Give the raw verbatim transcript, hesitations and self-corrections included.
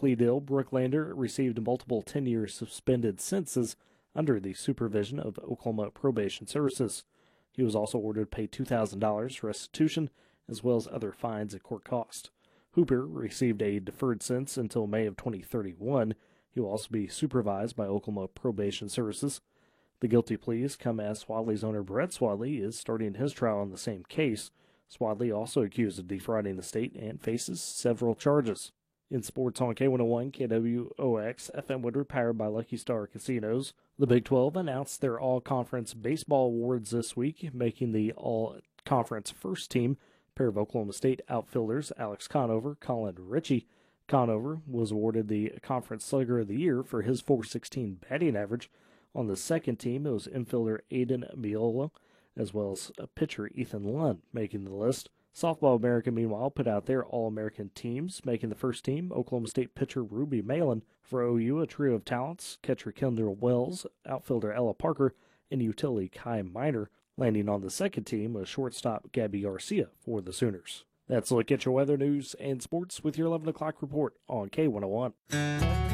plea deal, Brooklander received multiple ten-year suspended sentences under the supervision of Oklahoma Probation Services. He was also ordered to pay two thousand dollars restitution, as well as other fines and court costs. Hooper received a deferred sentence until May of twenty thirty-one. He will also be supervised by Oklahoma Probation Services. The guilty pleas come as Swadley's owner Brett Swadley is starting his trial on the same case. Swadley, also accused of defrauding the state, and faces several charges. In sports on K one oh one, K W O X, F M Woodward, powered by Lucky Star Casinos, the Big twelve announced their All-Conference Baseball Awards this week, making the All-Conference first team a pair of Oklahoma State outfielders Alex Conover, Colin Ritchie. Conover was awarded the Conference Slugger of the Year for his four sixteen batting average. On the second team, it was infielder Aiden Miola, as well as pitcher Ethan Lund, making the list. Softball America, meanwhile, put out their All-American teams, making the first team Oklahoma State pitcher Ruby Malin. For O U, a trio of talents, catcher Kendall Wells, outfielder Ella Parker, and utility Kai Miner. Landing on the second team was shortstop Gabby Garcia for the Sooners. That's a look at your weather news and sports with your eleven o'clock report on K one oh one.